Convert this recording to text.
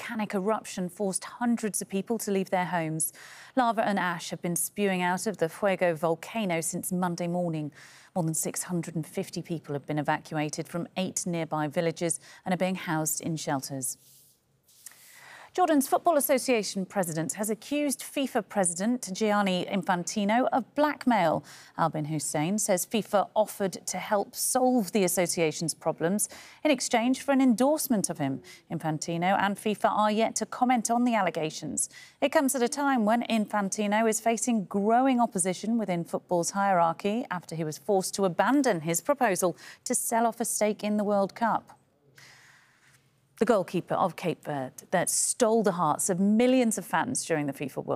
volcanic eruption forced hundreds of people to leave their homes. Lava and ash have been spewing out of the Fuego volcano since Monday morning. More than 650 people have been evacuated from 8 nearby villages and are being housed in shelters. Jordan's Football Association president has accused FIFA president Gianni Infantino of blackmail. Albin Hussein says FIFA offered to help solve the association's problems in exchange for an endorsement of him. Infantino and FIFA are yet to comment on the allegations. It comes at a time when Infantino is facing growing opposition within football's hierarchy after he was forced to abandon his proposal to sell off a stake in the World Cup. The goalkeeper of Cape Verde that stole the hearts of millions of fans during the FIFA World Cup